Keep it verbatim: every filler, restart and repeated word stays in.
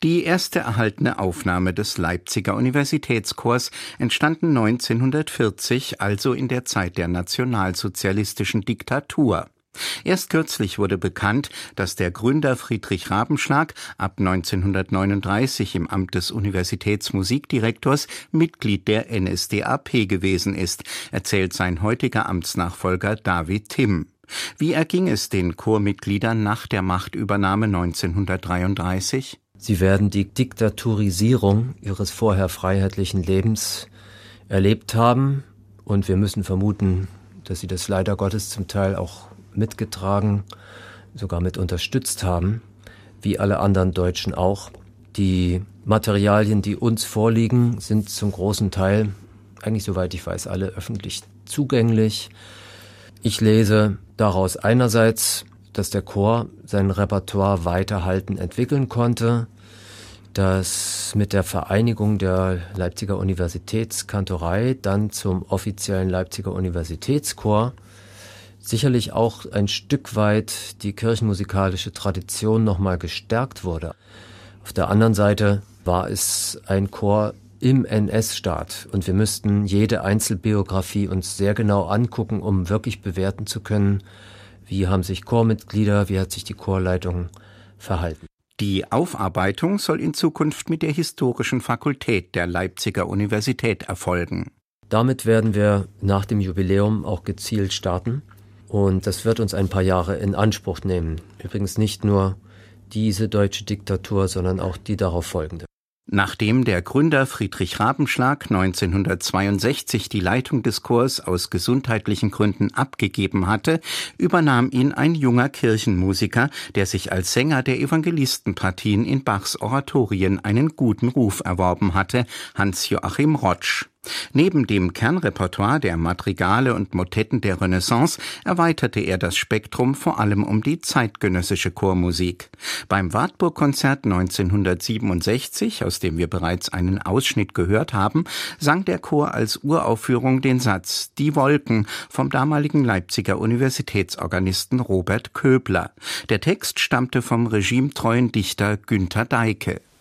Die erste erhaltene Aufnahme des Leipziger Universitätschors entstanden neunzehnhundertvierzig, also in der Zeit der nationalsozialistischen Diktatur. Erst kürzlich wurde bekannt, dass der Gründer Friedrich Rabenschlag ab neunzehnhundertneununddreißig im Amt des Universitätsmusikdirektors Mitglied der N S D A P gewesen ist, erzählt sein heutiger Amtsnachfolger David Timm. Wie erging es den Chormitgliedern nach der Machtübernahme neunzehnhundertdreiunddreißig? Sie werden die Diktaturisierung ihres vorher freiheitlichen Lebens erlebt haben, und wir müssen vermuten, dass sie das leider Gottes zum Teil auch mitgetragen, sogar mit unterstützt haben, wie alle anderen Deutschen auch. Die Materialien, die uns vorliegen, sind zum großen Teil, eigentlich soweit ich weiß, alle öffentlich zugänglich. Ich lese daraus einerseits, dass der Chor sein Repertoire weiterhalten entwickeln konnte, dass mit der Vereinigung der Leipziger Universitätskantorei dann zum offiziellen Leipziger Universitätschor sicherlich auch ein Stück weit die kirchenmusikalische Tradition nochmal gestärkt wurde. Auf der anderen Seite war es ein Chor im N S-Staat, und wir müssten jede Einzelbiografie uns sehr genau angucken, um wirklich bewerten zu können, wie haben sich Chormitglieder, wie hat sich die Chorleitung verhalten. Die Aufarbeitung soll in Zukunft mit der Historischen Fakultät der Leipziger Universität erfolgen. Damit werden wir nach dem Jubiläum auch gezielt starten. Und das wird uns ein paar Jahre in Anspruch nehmen. Übrigens nicht nur diese deutsche Diktatur, sondern auch die darauf folgende. Nachdem der Gründer Friedrich Rabenschlag neunzehnhundertzweiundsechzig die Leitung des Chors aus gesundheitlichen Gründen abgegeben hatte, übernahm ihn ein junger Kirchenmusiker, der sich als Sänger der Evangelistenpartien in Bachs Oratorien einen guten Ruf erworben hatte, Hans-Joachim Rotsch. Neben dem Kernrepertoire der Madrigale und Motetten der Renaissance erweiterte er das Spektrum vor allem um die zeitgenössische Chormusik. Beim Wartburg-Konzert neunzehnhundertsiebenundsechzig, aus dem wir bereits einen Ausschnitt gehört haben, sang der Chor als Uraufführung den Satz »Die Wolken« vom damaligen Leipziger Universitätsorganisten Robert Köbler. Der Text stammte vom regimetreuen Dichter Günter Deike.